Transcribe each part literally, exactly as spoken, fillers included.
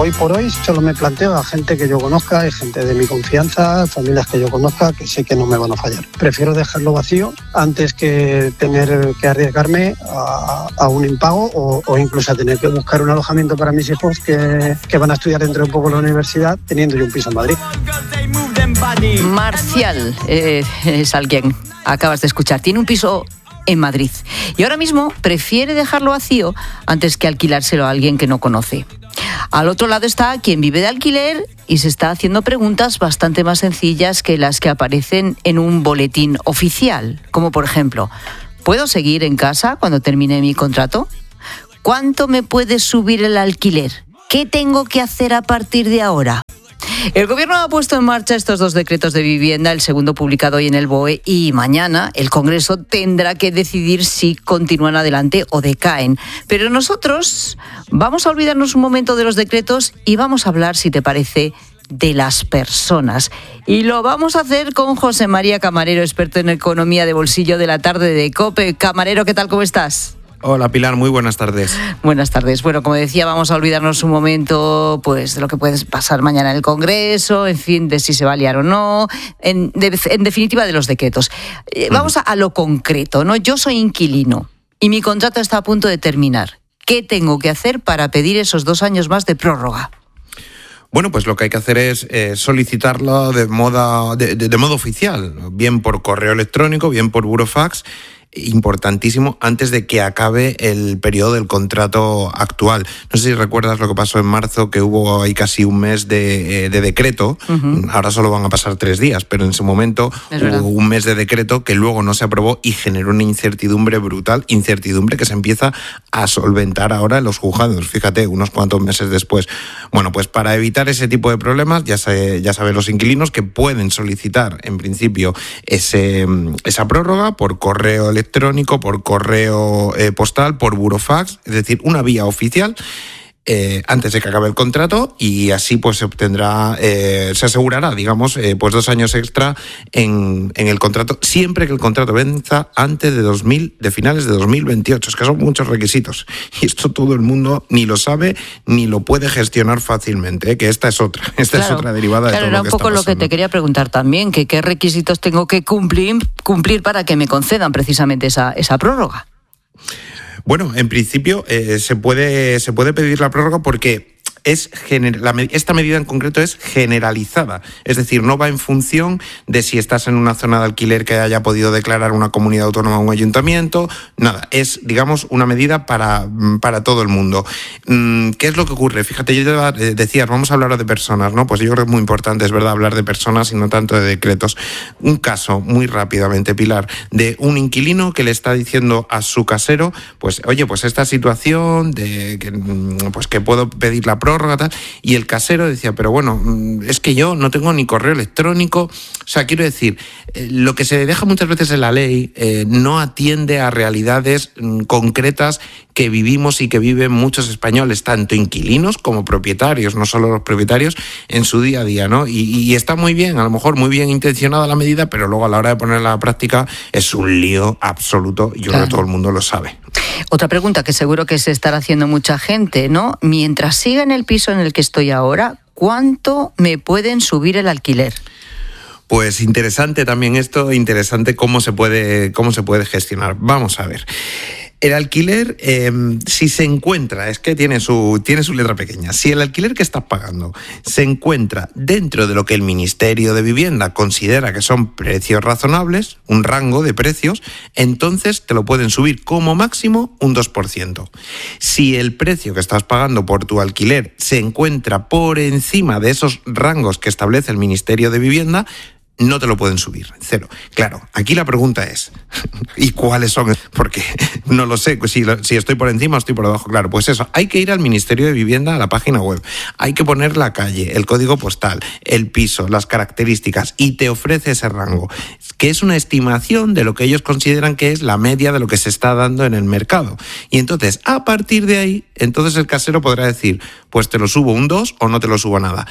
hoy por hoy solo me planteo a gente que yo conozca, gente de mi confianza, familias que yo conozca, que sé que no me van a fallar. Prefiero dejarlo vacío antes que tener que arriesgarme a, a un impago o, o incluso a tener que buscar un alojamiento para mis hijos que, que van a estudiar dentro de poco en la universidad, teniendo yo un piso en Madrid. Marcial eh, es alguien, acabas de escuchar, tiene un piso en Madrid y ahora mismo prefiere dejarlo vacío antes que alquilárselo a alguien que no conoce. Al otro lado está quien vive de alquiler y se está haciendo preguntas bastante más sencillas que las que aparecen en un boletín oficial, como por ejemplo, ¿puedo seguir en casa cuando termine mi contrato? ¿Cuánto me puede subir el alquiler? ¿Qué tengo que hacer a partir de ahora? El Gobierno ha puesto en marcha estos dos decretos de vivienda, el segundo publicado hoy en el B O E, y mañana el Congreso tendrá que decidir si continúan adelante o decaen. Pero nosotros vamos a olvidarnos un momento de los decretos y vamos a hablar, si te parece, de las personas. Y lo vamos a hacer con José María Camarero, experto en economía de bolsillo de la tarde de COPE. Camarero, ¿qué tal? ¿Cómo estás? Hola Pilar, muy buenas tardes. Buenas tardes. Bueno, como decía, vamos a olvidarnos un momento pues de lo que puede pasar mañana en el Congreso, en fin, de si se va a liar o no, en, de, en definitiva de los decretos. Eh, vamos a, a lo concreto, ¿no? Yo soy inquilino y mi contrato está a punto de terminar. ¿Qué tengo que hacer para pedir esos dos años más de prórroga? Bueno, pues lo que hay que hacer es eh, solicitarlo de, moda, de, de, de modo oficial, bien por correo electrónico, bien por burofax. Importantísimo antes de que acabe el periodo del contrato actual. No sé si recuerdas lo que pasó en marzo, que hubo ahí casi un mes de, de decreto. Uh-huh. Ahora solo van a pasar tres días, pero en ese momento es hubo verdad. un mes de decreto que luego no se aprobó y generó una incertidumbre brutal, incertidumbre que se empieza a solventar ahora en los juzgados. Fíjate, unos cuantos meses después. Bueno, pues para evitar ese tipo de problemas, ya, se, ya saben los inquilinos que pueden solicitar en principio ese, esa prórroga por correo electrónico electrónico, por correo eh, postal, por burofax, es decir, una vía oficial eh, antes de que acabe el contrato y así pues se obtendrá, eh, se asegurará, digamos, eh, pues dos años extra en, en el contrato, siempre que el contrato venza antes de dos mil, de finales de dos mil veintiocho, es que son muchos requisitos y esto todo el mundo ni lo sabe ni lo puede gestionar fácilmente, ¿eh? Que esta es otra, esta claro, es otra derivada claro, de todo lo que está pasando. Era un poco lo que te quería preguntar también, que qué requisitos tengo que cumplir, cumplir para que me concedan precisamente esa, esa prórroga. Bueno, en principio eh, se puede se puede pedir la prórroga porque es gener- la, esta medida en concreto es generalizada, es decir, no va en función de si estás en una zona de alquiler que haya podido declarar una comunidad autónoma o un ayuntamiento, nada, es, digamos, una medida para, para todo el mundo. ¿Qué es lo que ocurre? Fíjate, yo te decías, vamos a hablar de personas, ¿no? Pues yo creo que es muy importante, es verdad, hablar de personas y no tanto de decretos. Un caso, muy rápidamente, Pilar, de un inquilino que le está diciendo a su casero, pues, oye, pues esta situación de que, pues que puedo pedir la prórroga, Tal, y el casero decía, pero bueno, es que yo no tengo ni correo electrónico, o sea, quiero decir, eh, lo que se deja muchas veces en la ley eh, no atiende a realidades mm, concretas que vivimos y que viven muchos españoles, tanto inquilinos como propietarios, no solo los propietarios, en su día a día, ¿no? Y, y está muy bien, a lo mejor muy bien intencionada la medida, pero luego a la hora de ponerla a la práctica es un lío absoluto, y yo claro. creo que todo el mundo lo sabe. Otra pregunta que seguro que se estará haciendo mucha gente, ¿no? Mientras siga en el piso en el que estoy ahora, ¿cuánto me pueden subir el alquiler? Pues interesante también esto, interesante cómo se puede, cómo se puede gestionar. Vamos a ver. El alquiler, eh, si se encuentra, es que tiene su, tiene su letra pequeña, si el alquiler que estás pagando se encuentra dentro de lo que el Ministerio de Vivienda considera que son precios razonables, un rango de precios, entonces te lo pueden subir como máximo un dos por ciento. Si el precio que estás pagando por tu alquiler se encuentra por encima de esos rangos que establece el Ministerio de Vivienda, no te lo pueden subir, cero. Claro, aquí la pregunta es, ¿y cuáles son? Porque no lo sé, si, si estoy por encima o estoy por debajo. Claro, pues eso, hay que ir al Ministerio de Vivienda, a la página web, hay que poner la calle, el código postal, el piso, las características, y te ofrece ese rango, que es una estimación de lo que ellos consideran que es la media de lo que se está dando en el mercado. Y entonces, a partir de ahí, entonces el casero podrá decir, pues te lo subo un dos o no te lo subo nada.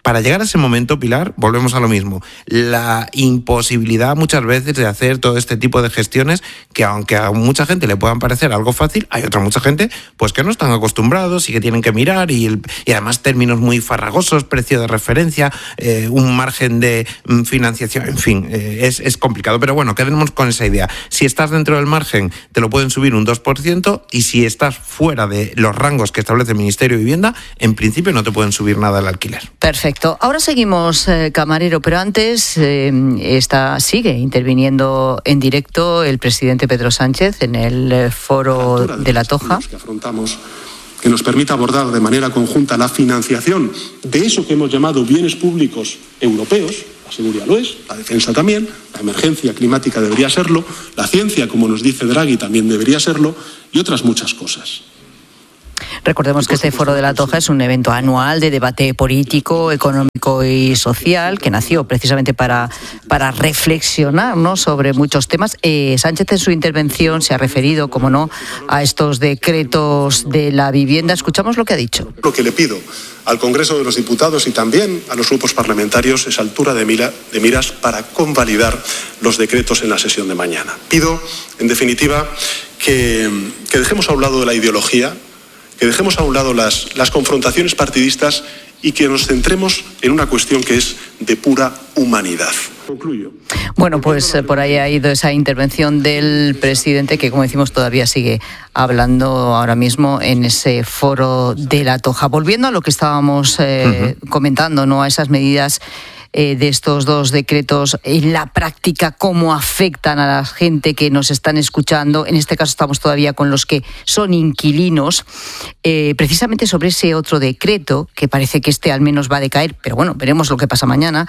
Para llegar a ese momento, Pilar, volvemos a lo mismo. La imposibilidad muchas veces de hacer todo este tipo de gestiones que, aunque a mucha gente le puedan parecer algo fácil, hay otra mucha gente pues que no están acostumbrados y que tienen que mirar y, el, y además términos muy farragosos, precio de referencia, eh, un margen de mm, financiación, en fin, eh, es, es complicado. Pero bueno, quedemos con esa idea. Si estás dentro del margen, te lo pueden subir un dos por ciento y si estás fuera de los rangos que establece el Ministerio de Vivienda, en principio no te pueden subir nada el alquiler. Perfecto. Ahora seguimos, eh, Camarero, pero antes eh, está, sigue interviniendo en directo el presidente Pedro Sánchez en el eh, foro de, de la Toja. Que afrontamos, que nos permita abordar de manera conjunta la financiación de eso que hemos llamado bienes públicos europeos. La seguridad lo es, la defensa también, la emergencia climática debería serlo, la ciencia, como nos dice Draghi, también debería serlo, y otras muchas cosas. Recordemos que este Foro de la Toja es un evento anual de debate político, económico y social que nació precisamente para, para reflexionar, ¿no?, sobre muchos temas. Eh, Sánchez en su intervención se ha referido, como no, a estos decretos de la vivienda. Escuchamos lo que ha dicho. Lo que le pido al Congreso de los Diputados y también a los grupos parlamentarios es altura de, mira, de miras para convalidar los decretos en la sesión de mañana. Pido, en definitiva, que, que dejemos a un lado la ideología, que dejemos a un lado las, las confrontaciones partidistas y que nos centremos en una cuestión que es de pura humanidad. Concluyo. Bueno, pues por ahí ha ido esa intervención del presidente que, como decimos, todavía sigue hablando ahora mismo en ese Foro de la Toja. Volviendo a lo que estábamos eh, uh-huh. comentando, ¿no?, a esas medidas Eh, de estos dos decretos en la práctica, cómo afectan a la gente que nos están escuchando. En este caso estamos todavía con los que son inquilinos, eh, precisamente sobre ese otro decreto, que parece que este al menos va a decaer, pero bueno, veremos lo que pasa mañana,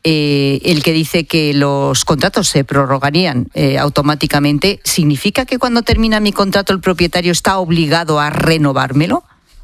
eh, el que dice que los contratos se prorrogarían eh, automáticamente. ¿Significa que cuando termina mi contrato el propietario está obligado a renovármelo?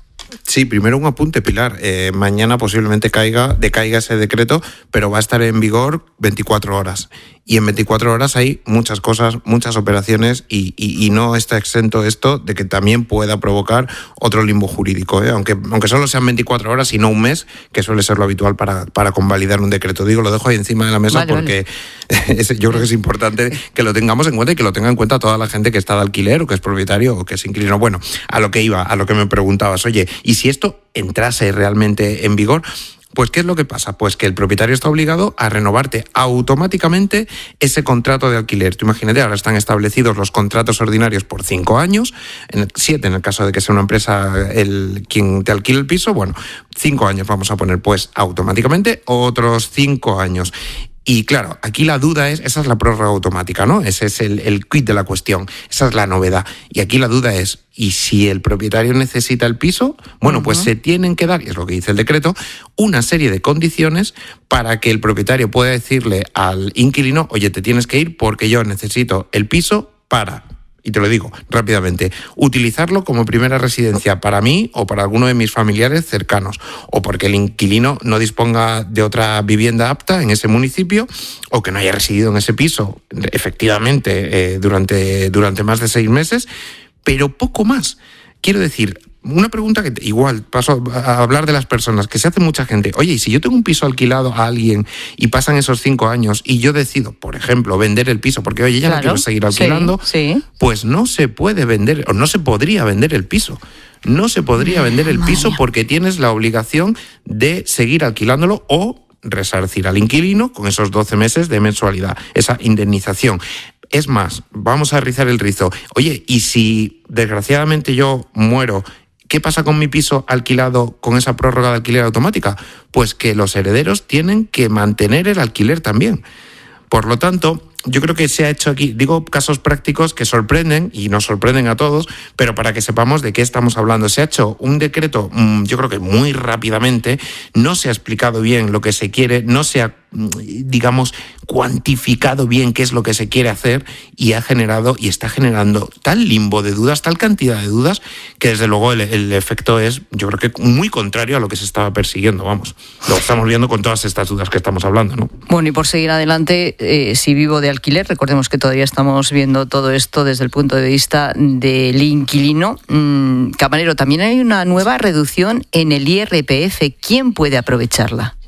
Sí, primero un apunte, Pilar. Eh, mañana posiblemente caiga, decaiga ese decreto, pero va a estar en vigor veinticuatro horas. Y en veinticuatro horas hay muchas cosas, muchas operaciones y, y, y no está exento esto de que también pueda provocar otro limbo jurídico, ¿eh? aunque, aunque solo sean veinticuatro horas y no un mes, que suele ser lo habitual para, para convalidar un decreto. Digo, lo dejo ahí encima de la mesa vale, porque vale. es, yo creo que es importante que lo tengamos en cuenta y que lo tenga en cuenta toda la gente que está de alquiler o que es propietario o que es inquilino. Bueno, a lo que iba, a lo que me preguntabas, oye, ¿y si esto entrase realmente en vigor? Pues, ¿qué es lo que pasa? Pues que el propietario está obligado a renovarte automáticamente ese contrato de alquiler. Tú imagínate, ahora están establecidos los contratos ordinarios por cinco años, en el, siete en el caso de que sea una empresa el quien te alquile el piso, bueno, cinco años vamos a poner, pues automáticamente otros cinco años. Y claro, aquí la duda es, esa es la prórroga automática, ¿no? Ese es el, el quid de la cuestión, esa es la novedad. Y aquí la duda es, ¿y si el propietario necesita el piso? Bueno, uh-huh. pues se tienen que dar, y es lo que dice el decreto, una serie de condiciones para que el propietario pueda decirle al inquilino, oye, te tienes que ir porque yo necesito el piso para... Y te lo digo rápidamente, utilizarlo como primera residencia para mí o para alguno de mis familiares cercanos, o porque el inquilino no disponga de otra vivienda apta en ese municipio, o que no haya residido en ese piso efectivamente eh, durante, durante más de seis meses, pero poco más. Quiero decir, una pregunta que igual paso a hablar de las personas, que se hace mucha gente. Oye, y si yo tengo un piso alquilado a alguien y pasan esos cinco años y yo decido, por ejemplo, vender el piso porque, oye, ya claro, no quiero seguir alquilando, sí, sí. pues no se puede vender o no se podría vender el piso. No se podría vender el piso porque tienes la obligación de seguir alquilándolo o resarcir al inquilino con esos doce meses de mensualidad, esa indemnización. Es más, vamos a rizar el rizo. Oye, y si desgraciadamente yo muero, ¿qué pasa con mi piso alquilado con esa prórroga de alquiler automática? Pues que los herederos tienen que mantener el alquiler también. Por lo tanto, yo creo que se ha hecho aquí, digo casos prácticos que sorprenden y nos sorprenden a todos, pero para que sepamos de qué estamos hablando. Se ha hecho un decreto, yo creo que muy rápidamente, no se ha explicado bien lo que se quiere, no se ha, digamos, cuantificado bien qué es lo que se quiere hacer y ha generado y está generando tal limbo de dudas, tal cantidad de dudas, que desde luego el, el efecto es, yo creo que muy contrario a lo que se estaba persiguiendo, vamos. Lo estamos viendo con todas estas dudas que estamos hablando, ¿no? Bueno, y por seguir adelante, eh, si vivo de alquiler, recordemos que todavía estamos viendo todo esto desde el punto de vista del inquilino. Mm, Camarero, también hay una nueva reducción en el I R P F. ¿Quién puede aprovecharla?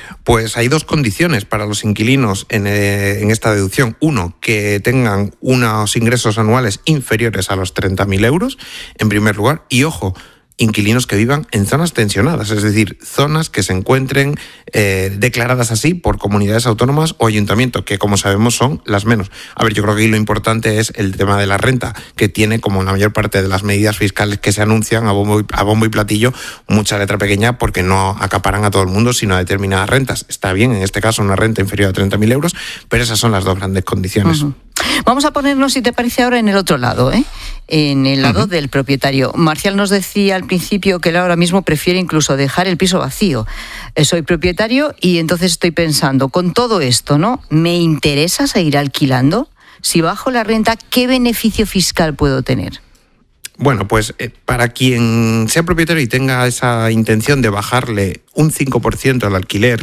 Pues hay dos condiciones para los inquilinos en, eh, en esta deducción. Uno, que tengan unos ingresos anuales inferiores a los treinta mil euros, en primer lugar. Y ojo, inquilinos que vivan en zonas tensionadas, es decir, zonas que se encuentren eh, declaradas así por comunidades autónomas o ayuntamientos, que como sabemos son las menos. A ver, yo creo que ahí lo importante es el tema de la renta, que tiene, como la mayor parte de las medidas fiscales que se anuncian a bombo y, a bombo y platillo, mucha letra pequeña, porque no acaparan a todo el mundo, sino a determinadas rentas. Está bien, en este caso, una renta inferior a treinta mil euros, pero esas son las dos grandes condiciones. Uh-huh. Vamos a ponernos, si te parece, ahora en el otro lado, ¿eh? En el lado uh-huh. del propietario. Marcial nos decía al principio que él ahora mismo prefiere incluso dejar el piso vacío. Soy propietario y entonces estoy pensando, con todo esto, ¿no? ¿Me interesa seguir alquilando? Si bajo la renta, ¿qué beneficio fiscal puedo tener? Bueno, pues eh, para quien sea propietario y tenga esa intención de bajarle un cinco por ciento al alquiler